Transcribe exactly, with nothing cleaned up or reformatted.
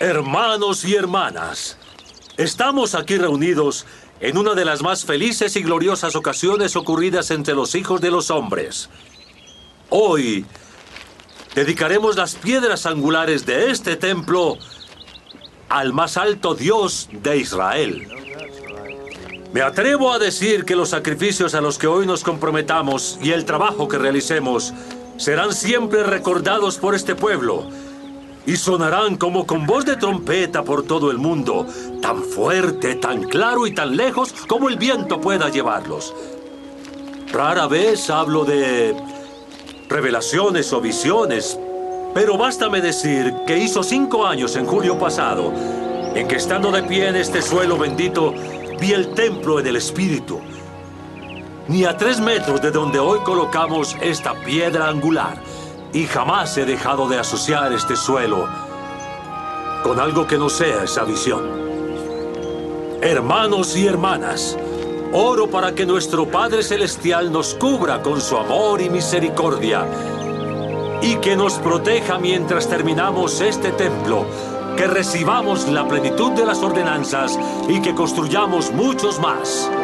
Hermanos y hermanas, estamos aquí reunidos en una de las más felices y gloriosas ocasiones ocurridas entre los hijos de los hombres. Hoy dedicaremos las piedras angulares de este templo al más alto Dios de Israel. Me atrevo a decir que los sacrificios a los que hoy nos comprometamos y el trabajo que realicemos serán siempre recordados por este pueblo y sonarán como con voz de trompeta por todo el mundo, tan fuerte, tan claro y tan lejos como el viento pueda llevarlos. Rara vez hablo de revelaciones o visiones, pero bástame decir que hizo cinco años en julio pasado, en que estando de pie en este suelo bendito, vi el templo en el Espíritu. Ni a tres metros de donde hoy colocamos esta piedra angular, y jamás he dejado de asociar este suelo con algo que no sea esa visión. Hermanos y hermanas, oro para que nuestro Padre Celestial nos cubra con su amor y misericordia y que nos proteja mientras terminamos este templo, que recibamos la plenitud de las ordenanzas y que construyamos muchos más.